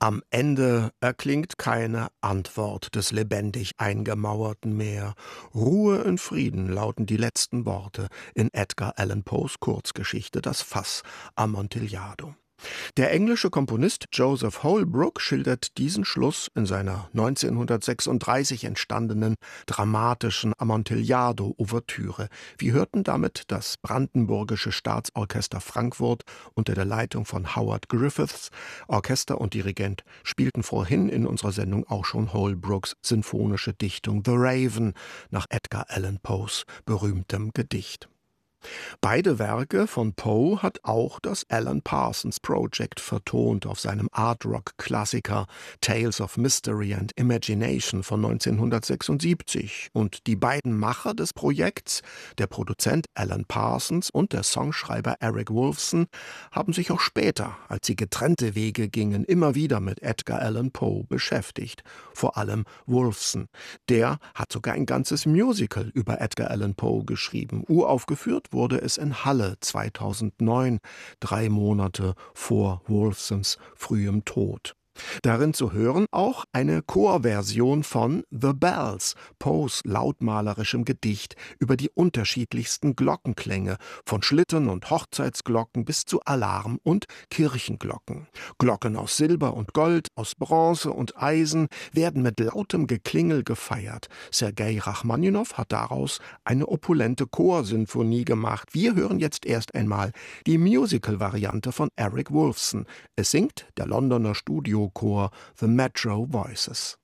Am Ende erklingt keine Antwort des lebendig Eingemauerten mehr. Ruhe in Frieden lauten die letzten Worte in Edgar Allan Poes Kurzgeschichte Das Fass Amontillado. Der englische Komponist Joseph Holbrook schildert diesen Schluss in seiner 1936 entstandenen dramatischen Amontillado-Ouvertüre. Wir hörten damit das Brandenburgische Staatsorchester Frankfurt unter der Leitung von Howard Griffiths. Orchester und Dirigent spielten vorhin in unserer Sendung auch schon Holbrooks sinfonische Dichtung The Raven nach Edgar Allan Poes berühmtem Gedicht. Beide Werke von Poe hat auch das Alan Parsons Project vertont auf seinem Art-Rock-Klassiker Tales of Mystery and Imagination von 1976. Und die beiden Macher des Projekts, der Produzent Alan Parsons und der Songschreiber Eric Woolfson, haben sich auch später, als sie getrennte Wege gingen, immer wieder mit Edgar Allan Poe beschäftigt. Vor allem Woolfson. Der hat sogar ein ganzes Musical über Edgar Allan Poe geschrieben. Uraufgeführt wurde es in Halle 2009, 3 Monate vor Woolfsons frühem Tod. Darin zu hören auch eine Chorversion von The Bells, Poes lautmalerischem Gedicht über die unterschiedlichsten Glockenklänge, von Schlitten- und Hochzeitsglocken bis zu Alarm- und Kirchenglocken. Glocken aus Silber und Gold, aus Bronze und Eisen werden mit lautem Geklingel gefeiert. Sergei Rachmaninow hat daraus eine opulente Chorsinfonie gemacht. Wir hören jetzt erst einmal die Musical-Variante von Eric Woolfson. Es singt der Londoner Studiochor The Metro Voices.